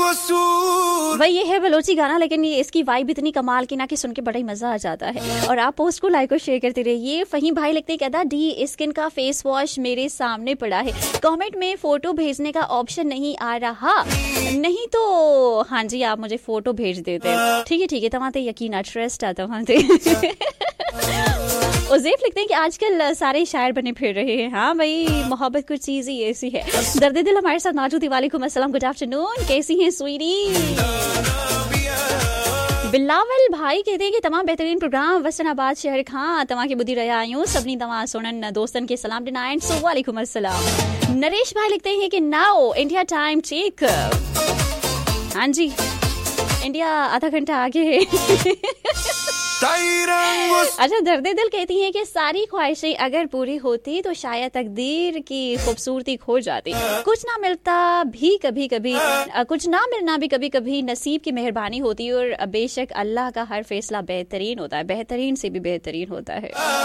भाई ये है बलोची गाना, लेकिन ये इसकी वाइब इतनी कमाल की ना कि सुन के बड़ा ही मजा आ जाता है। और आप पोस्ट को लाइक और शेयर करते रहिए। फहीम भाई लिखते हैं, कहता डी स्किन का फेस वॉश मेरे सामने पड़ा है, कमेंट में फोटो भेजने का ऑप्शन नहीं आ रहा, नहीं तो हाँ जी आप मुझे फोटो भेज देते हैं। ठीक है तमाते यकीन ट्रस्ट आता तमाते। उज़ैफ लिखते हैं कि आजकल सारे शायर बने फिर रहे हैं। हाँ भाई मोहब्बत कुछ चीज ही ऐसी है। दर्द दिल हमारे साथ मौजूद है। वालेकुम अस्सलाम, गुड आफ्टरनून, कैसी हैं स्वीटी? बिलावल भाई कहते हैं कि तमाम बेहतरीन प्रोग्राम वसनाबाद शहर खां तमा के बुद्धि रहा आयूं सभनी तमा सुनन दोस्तन के सलाम डिनाइन। सो वालेकुम अस्सलाम। नरेश भाई लिखते हैं कि नाउ इंडिया टाइम चेक। हाँ जी इंडिया आधा घंटा आगे है। अच्छा दर्द दिल कहती हैं कि सारी ख्वाहिशें अगर पूरी होती तो शायद तकदीर की खूबसूरती खो जाती। कुछ ना मिलता भी कभी कभी, कुछ ना मिलना भी कभी कभी नसीब की मेहरबानी होती। और बेशक अल्लाह का हर फैसला बेहतरीन होता है, बेहतरीन से भी बेहतरीन होता है।